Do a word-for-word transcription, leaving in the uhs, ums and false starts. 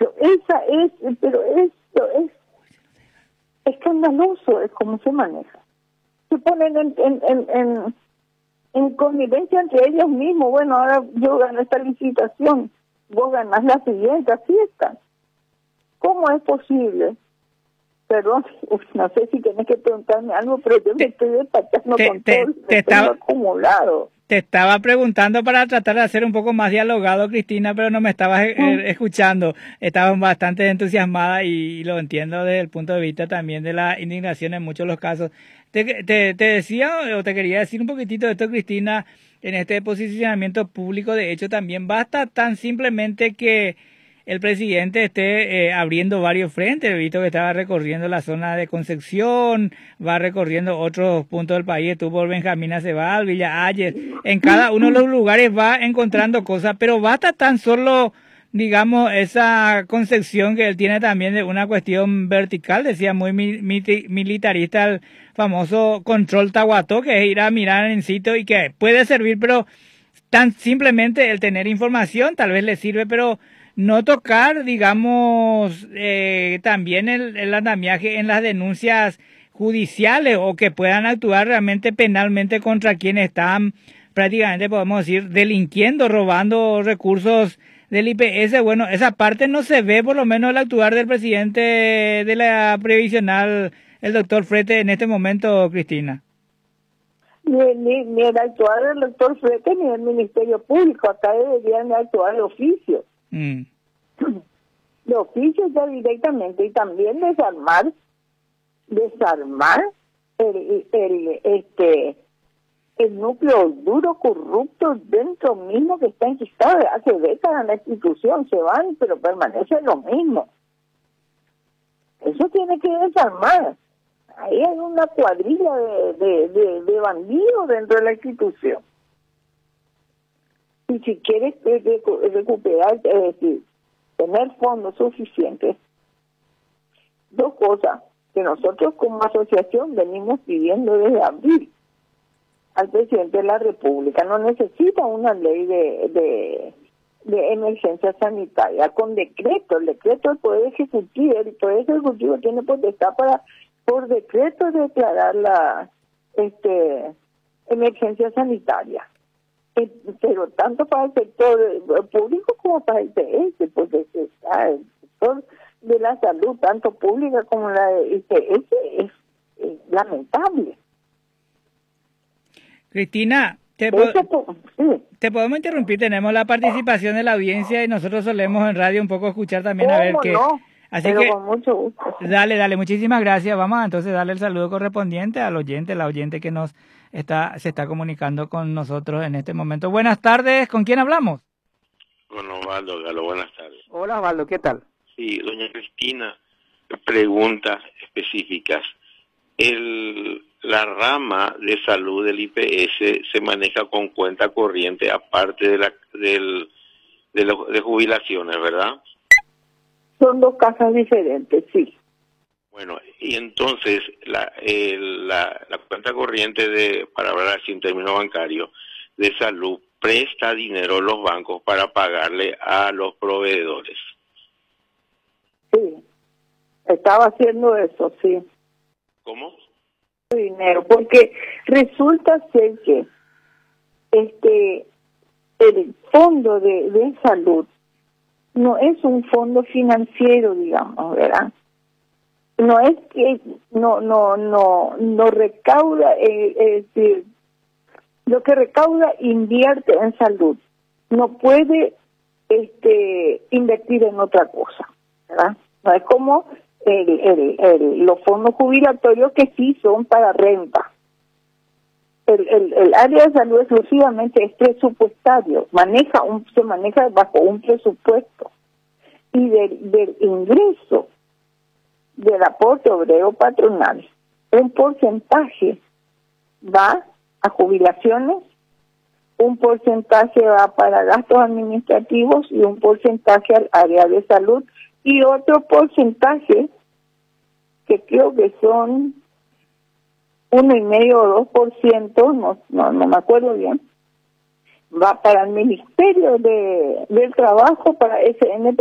ejemplo, esa es, pero esto es escandaloso, es como se maneja. Se ponen en, en, en, en, en connivencia entre ellos mismos. Bueno, ahora yo gano esta licitación, vos ganás la siguiente, así están. ¿Cómo es posible? Perdón, no sé si tenés que preguntarme algo, pero yo te, me estoy despachando te, con te, todo te el estaba, acumulado. Te estaba preguntando para tratar de hacer un poco más dialogado, Cristina, pero no me estabas eh, escuchando. Estabas bastante entusiasmada y, y lo entiendo desde el punto de vista también de la indignación en muchos de los casos. Te, te, te decía o te quería decir un poquitito de esto, Cristina, en este posicionamiento público. De hecho, también basta tan simplemente que el presidente esté eh, abriendo varios frentes. He visto que estaba recorriendo la zona de Concepción, va recorriendo otros puntos del país, estuvo por Benjamín Acebal, Villa Ayes. En cada uno de los lugares va encontrando cosas, pero basta tan solo, digamos, esa concepción que él tiene también de una cuestión vertical, decía muy mi, mi, militarista el famoso control Tahuató, que es ir a mirar en sitio y que puede servir, pero tan simplemente el tener información tal vez le sirve, pero no tocar, digamos, eh, también el, el andamiaje en las denuncias judiciales o que puedan actuar realmente penalmente contra quienes están prácticamente, podemos decir, delinquiendo, robando recursos del I P S. Bueno, esa parte no se ve, por lo menos el actuar del presidente de la previsional, el doctor Frete, en este momento, Cristina. Ni, ni, ni el actuar del doctor Frete ni el Ministerio Público, acá deberían actuar de oficio. Mm. De oficio ya directamente, y también desarmar desarmar el, el este el núcleo duro corrupto dentro mismo que está enquistado hace décadas en la institución. Se van pero permanece lo mismo. Eso tiene que desarmar. Ahí hay una cuadrilla de, de, de, de bandidos dentro de la institución. Y si quieres recuperar, es decir, tener fondos suficientes, dos cosas que nosotros como asociación venimos pidiendo desde abril al presidente de la República. No necesita una ley de, de, de emergencia sanitaria. Con decreto, el decreto del Poder Ejecutivo, el Poder Ejecutivo tiene potestad para, por decreto, declarar la este emergencia sanitaria. Pero tanto para el sector público como para el I P S, porque el sector de la salud, tanto pública como la de I P S, es, es lamentable. Cristina, te, po sí. te podemos interrumpir, tenemos la participación de la audiencia y nosotros solemos en radio un poco escuchar también a ver qué. No? Así Pero que, con mucho gusto. Dale, dale, muchísimas gracias. Vamos a entonces darle el saludo correspondiente al oyente, la oyente que nos está se está comunicando con nosotros en este momento. Buenas tardes, ¿con quién hablamos? Con Osvaldo Galo, buenas tardes. Hola Osvaldo, ¿qué tal? Sí, doña Cristina, preguntas específicas. El, la rama de salud del I P S se maneja con cuenta corriente aparte de la del, de, lo, de jubilaciones, ¿verdad? Son dos cajas diferentes, sí. Bueno, y entonces la, el, la, la cuenta corriente de, para hablar así en términos bancarios, de salud, presta dinero a los bancos para pagarle a los proveedores. Sí, estaba haciendo eso, sí. ¿Cómo? Dinero, porque resulta ser que este el fondo de, de salud no es un fondo financiero, digamos, ¿verdad? No es que no no no no recauda, eh, es decir, lo que recauda invierte en salud, no puede este invertir en otra cosa, ¿verdad? No es como el, el, el, los fondos jubilatorios que sí son para renta. El, el, el área de salud exclusivamente es presupuestario, maneja un, se maneja bajo un presupuesto, y del, del ingreso del aporte obrero patronal, un porcentaje va a jubilaciones, un porcentaje va para gastos administrativos y un porcentaje al área de salud, y otro porcentaje que creo que son uno y medio o dos por ciento, no, no no me acuerdo bien, va para el Ministerio de del Trabajo, para S N